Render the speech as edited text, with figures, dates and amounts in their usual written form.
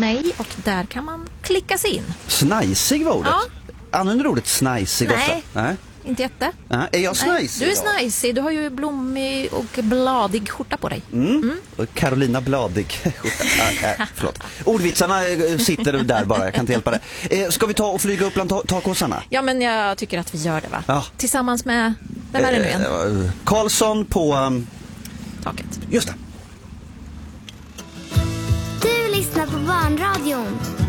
mig och där kan man klicka sig in. Snajsig var ordet. Ja. Använder du ordet snajsig ofta? Nej. Inte jätte. Är jag snajsig? Du är snajsig. Du har ju blommig och bladig skjorta på dig. Och Carolina Bladig skjorta. Förlåt. Ordvitsarna sitter där bara, jag kan inte hjälpa det. Ska vi ta och flyga upp bland takåsarna? Ja, men jag tycker att vi gör det, va? Ja. Tillsammans med, vem är det nu igen? Karlsson på... Taket. Just det. Du lyssnar på Barnradion.